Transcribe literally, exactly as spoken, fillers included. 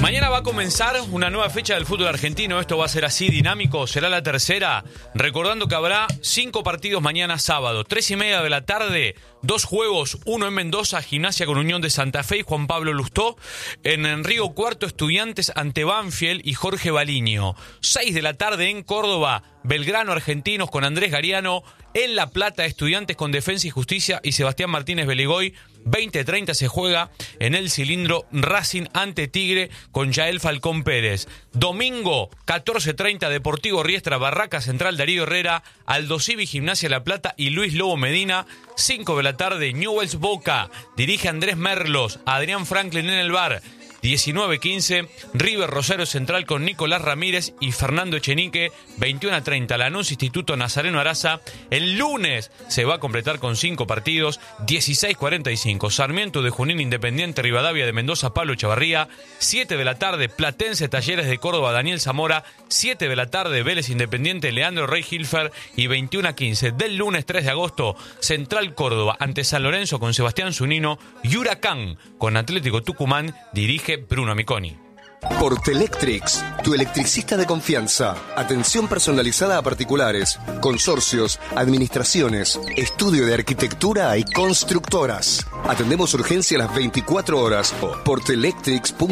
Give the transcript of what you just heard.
Mañana va a comenzar una nueva fecha del fútbol argentino. Esto va a ser así dinámico, será la tercera. Recordando que habrá cinco partidos mañana sábado, tres y media de la tarde, dos juegos, uno en Mendoza, Gimnasia con Unión de Santa Fe y Juan Pablo Lustó. En Río Cuarto, Estudiantes ante Banfield y Jorge Baliño. Seis de la tarde en Córdoba, Belgrano Argentinos con Andrés Gariano. En La Plata, Estudiantes con Defensa y Justicia y Sebastián Martínez Belegoy. veinte treinta se juega en el Cilindro Racing ante Tigre con Yael Falcón Pérez. Domingo, catorce treinta, Deportivo Riestra, Barraca Central, Darío Herrera, Aldo Civi, Gimnasia La Plata y Luis Lobo Medina. cinco de la tarde, Newell's Boca, dirige Andrés Merlos, Adrián Franklin en el bar. diecinueve quince, River Rosario Central con Nicolás Ramírez y Fernando Echenique. veintiuno treinta, Lanús Instituto Nazareno Araza. El lunes se va a completar con cinco partidos. dieciséis cuarenta y cinco, Sarmiento de Junín, Independiente Rivadavia de Mendoza, Pablo Chavarría. siete de la tarde, Platense Talleres de Córdoba, Daniel Zamora. siete de la tarde, Vélez Independiente, Leandro Rey Hilfer. Y veintiuno quince del lunes tres de agosto, Central Córdoba ante San Lorenzo con Sebastián Zunino. Y Huracán con Atlético Tucumán, dirige Bruno Miconi. Portelectrics, tu electricista de confianza. Atención personalizada a particulares, consorcios, administraciones, estudio de arquitectura y constructoras. Atendemos urgencia a las veinticuatro horas. Portelectrics punto com